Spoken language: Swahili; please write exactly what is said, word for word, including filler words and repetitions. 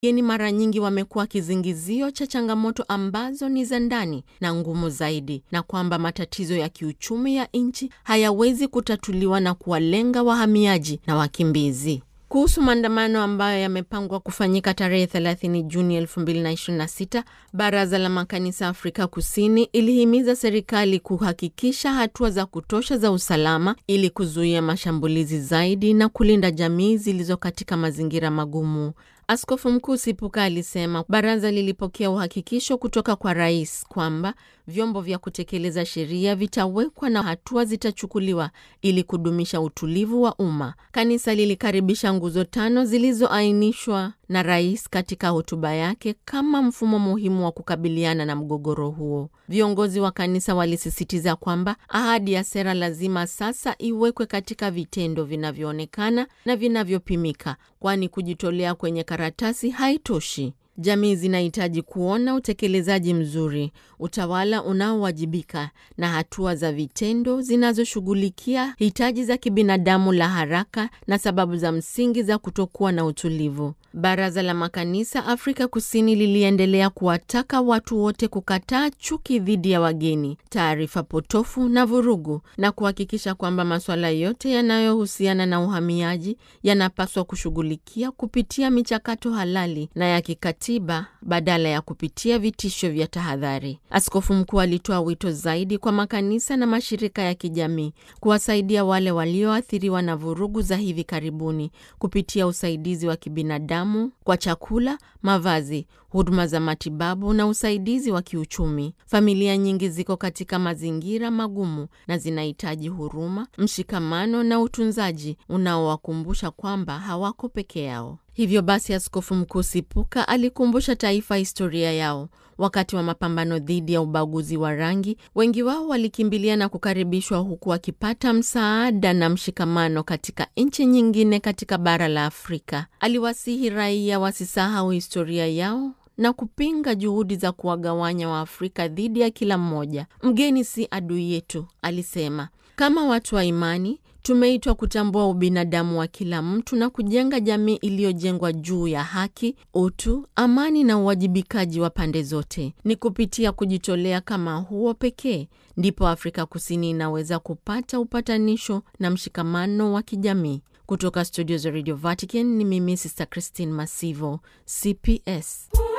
Wageni mara nyingi wamekuwa kizingizio cha changamoto ambazo ni za ndani na ngumu zaidi, na kwamba matatizo ya kiuchumi ya nchi hayawezi kutatuliwa na kuwalenga wahamiaji na wakimbizi. Kuhusu maandamano ambayo yamepangwa kufanyika tarehe thelathini Juni elfu mbili na ishirini na sita, Baraza la Makanisa Afrika Kusini ilihimiza serikali kuhakikisha hatua za kutosha za usalama ili kuzuia mashambulizi zaidi na kulinda jamii zilizo katika mazingira magumu. Askofu Mkuu Sipuka alisema baraza lilipokea uhakikisho kutoka kwa rais kwamba vyombo vya kutekeleza sheria vitawekwa na hatua zitachukuliwa ili kudumisha utulivu wa umma. Kanisa lilikaribisha nguzo tano zilizoainishwa na rais katika hotuba yake kama mfumo muhimu wa kukabiliana na mgogoro huo. Viongozi wa kanisa walisisitiza kwamba ahadi ya sera lazima sasa iwekwe katika vitendo vinavyoonekana na vinavyopimika, kwani kujitolea kwenye karatasi haitoshi. Jamii zinahitaji kuona utekelezaji mzuri, utawala unaowajibika na hatua za vitendo zinazoshughulikia hitaji za kibinadamu la haraka na sababu za msingi za kutokuwa na utulivu. Baraza la Makanisa Afrika Kusini liliendelea kuwataka watu wote kukataa chuki dhidi ya wageni, taarifa potofu na vurugu, na kuhakikisha kwamba masuala yote yanayohusiana na uhamiaji yanapaswa kushughulikia kupitia michakato halali na ya kikatiba badala ya kupitia vitisho vya tahadhari. Askofu mkuu alitoa wito zaidi kwa makanisa na mashirika ya kijamii kuwasaidia wale walioathiriwa na vurugu za hivi karibuni kupitia usaidizi wa kibinadamu kwa chakula, mavazi, huduma za matibabu na usaidizi wa kiuchumi. Familia nyingi ziko katika mazingira magumu na zinahitaji huruma, mshikamano na utunzaji unaowakumbusha kwamba hawako peke yao. Hivyo basi, Askofu Mkuu Sipuka alikumbusha taifa historia yao. Wakati wa mapambano dhidi ya ubaguzi wa rangi, wengi wao walikimbilia na kukaribishwa huku wakipata msaada na mshikamano katika nchi nyingine katika bara la Afrika. Aliwasihi raia wasisahau historia yao na kupinga juhudi za kuwagawanya wa Afrika dhidi ya kila mmoja. Mgeni si adui yetu, alisema. Kama watu wa imani, tumeitwa kutambua ubinadamu wa kila mtu na kujenga jamii iliyojengwa juu ya haki, utu, amani na uwajibikaji wa pande zote. Ni kupitia kujitolea kama huo pekee ndipo Afrika Kusini inaweza kupata upatanisho na mshikamano wa kijamii. Kutoka studio za Radio Vatican ni mimi Sister Christine Masivo, C P S.